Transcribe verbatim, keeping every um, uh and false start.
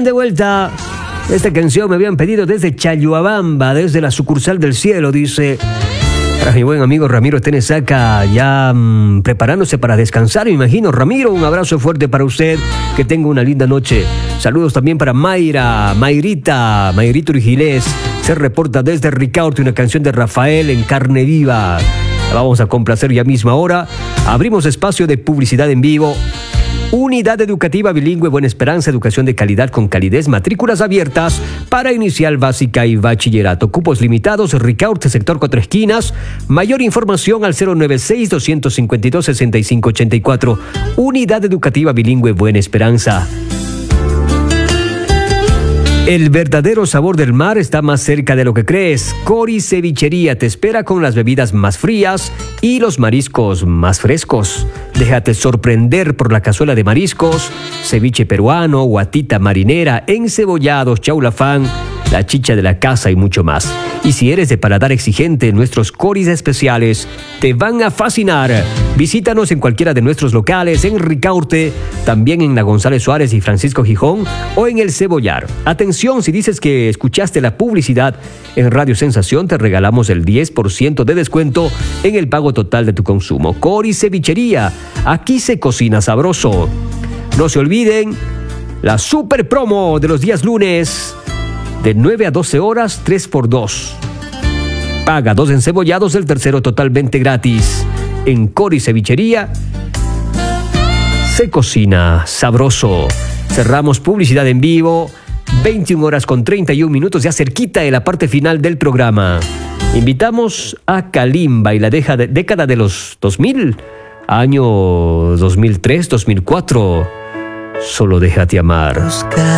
de vuelta. Esta canción me habían pedido desde Chayuabamba, desde la sucursal del cielo, dice. Para mi buen amigo Ramiro Tenesaca, ya mmm, preparándose para descansar, me imagino. Ramiro, un abrazo fuerte para usted, que tenga una linda noche. Saludos también para Mayra, Mayrita, Mayrito Urgilés. Se reporta desde Ricaurte una canción de Rafael en carne viva. La vamos a complacer ya mismo ahora. Abrimos espacio de publicidad en vivo. Unidad Educativa Bilingüe Buena Esperanza, educación de calidad con calidez, matrículas abiertas para inicial, básica y bachillerato. Cupos limitados, Ricaurte, sector Cuatro Esquinas. Mayor información al cero nueve seis, dos cinco dos, seis cinco ocho cuatro. Unidad Educativa Bilingüe Buena Esperanza. El verdadero sabor del mar está más cerca de lo que crees. Cori Cevichería te espera con las bebidas más frías y los mariscos más frescos. Déjate sorprender por la cazuela de mariscos, ceviche peruano, guatita marinera, encebollados, chaulafán, la chicha de la casa y mucho más. Y si eres de paladar exigente, nuestros coris especiales te van a fascinar. Visítanos en cualquiera de nuestros locales en Ricaurte, también en la González Suárez y Francisco Gijón o en el Cebollar. Atención, si dices que escuchaste la publicidad en Radio Sensación, te regalamos el diez por ciento de descuento en el pago total de tu consumo. Cori Cevichería, aquí se cocina sabroso. No se olviden, la super promo de los días lunes, de nueve a doce horas, tres por dos. Paga dos encebollados, el tercero totalmente gratis. En Cori Cevichería se cocina sabroso. Cerramos publicidad en vivo, veintiuna horas con treinta y un minutos, ya cerquita de la parte final del programa. Invitamos a Kalimba y la deja de, década de los dos mil, año dos mil tres, dos mil cuatro. Solo déjate amar.